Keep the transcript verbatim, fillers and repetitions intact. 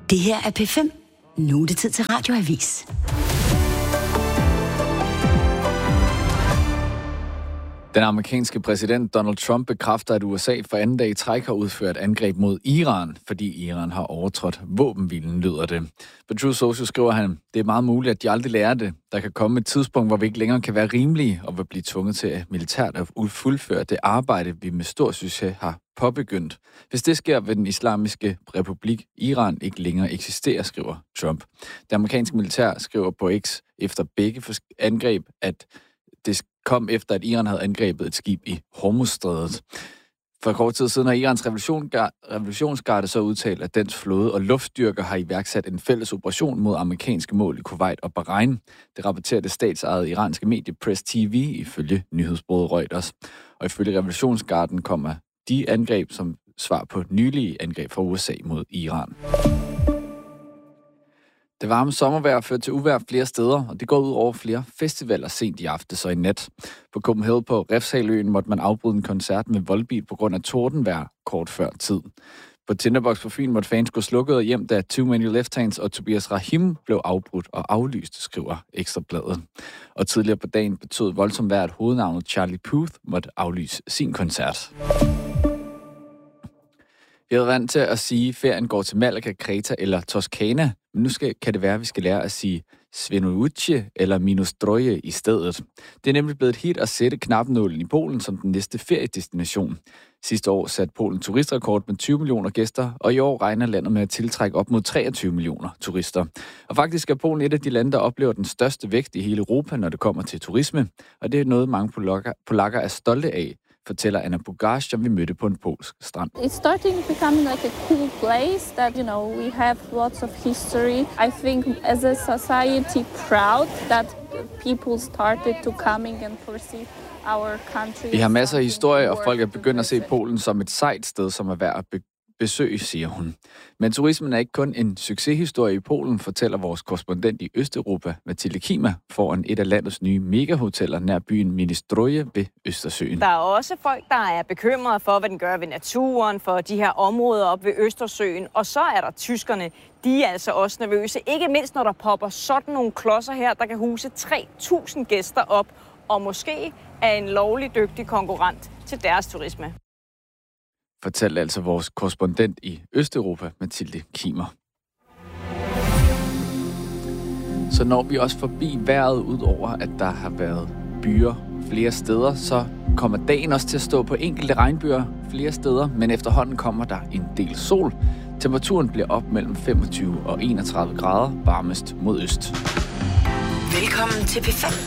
Det her er P fem. Nu er det tid til Radioavis. Den amerikanske præsident Donald Trump bekræfter, at U S A for anden dag i træk har udført angreb mod Iran, fordi Iran har overtrådt våbenhvilen, lyder det. På Truth Social skriver han, det er meget muligt, at de aldrig lærer det. Der kan komme et tidspunkt, hvor vi ikke længere kan være rimelige og vil blive tvunget til at militært at fuldføre det arbejde, vi med stor succes har påbegyndt. Hvis det sker, vil den islamiske republik Iran ikke længere eksistere, skriver Trump. Det amerikanske militær skriver på X efter begge angreb, at det kom efter, at Iran havde angrebet et skib i Hormuzstrædet. For kort tid siden har Irans revolutionsgarde så udtalt, at dens flåde og luftstyrker har iværksat en fælles operation mod amerikanske mål i Kuwait og Bahrain. Det rapporterer det statsejede iranske medie Press T V ifølge nyhedsbureauet Reuters. Og ifølge revolutionsgarden kommer de angreb som svar på nylige angreb fra U S A mod Iran. Det varme sommervejr førte til uvejr flere steder, og det går ud over flere festivaler sent i aftes og i nat. På Copenhagen på Refshaløen måtte man afbryde en koncert med voldbil på grund af tordenvejr kort før tid. På Tinderbox på Fyn måtte fans gå slukket hjem, da Too Many Left Hands og Tobias Rahim blev afbrudt og aflyst, skriver Ekstrabladet. Og tidligere på dagen betød voldsomt vejr, at hovednavnet Charlie Puth måtte aflyse sin koncert. Vi er vant til at sige, at ferien går til Malaga, Kreta eller Toskana, men nu skal, kan det være, at vi skal lære at sige Svenoujscie eller Minostroje i stedet. Det er nemlig blevet et hit at sætte knapnålen i Polen som den næste feriedestination. Sidste år satte Polen turistrekord med tyve millioner gæster, og i år regner landet med at tiltrække op mod treogtyve millioner turister. Og faktisk er Polen et af de lande, der oplever den største vækst i hele Europa, når det kommer til turisme, og det er noget, mange polakker, polakker er stolte af, fortæller Anna Bugaj, som vi mødte på en polsk strand. It's starting becoming like a cool place that, you know, we have lots of history. I think as a society proud that people started to coming and perceive our country. Vi har masser af historie, og folk er begyndt at se Polen som et sejt sted, som er værd at be- besøge, siger hun. Men turismen er ikke kun en succeshistorie i Polen, fortæller vores korrespondent i Østeuropa, Mathilde Kima, foran et af landets nye megahoteller nær byen Minostroje ved Østersøen. Der er også folk, der er bekymrede for, hvad den gør ved naturen, for de her områder op ved Østersøen. Og så er der tyskerne. De er altså også nervøse. Ikke mindst, når der popper sådan nogle klodser her, der kan huse tre tusind gæster op, og måske er en lovlig dygtig konkurrent til deres turisme. Fortalte altså vores korrespondent i Østeuropa, Mathilde Kiemer. Så når vi også forbi vejret, ud over at der har været byer flere steder, så kommer dagen også til at stå på enkelte regnbyer flere steder, men efterhånden kommer der en del sol. Temperaturen bliver op mellem femogtyve og enogtredive grader, varmest mod øst. Velkommen til P fem.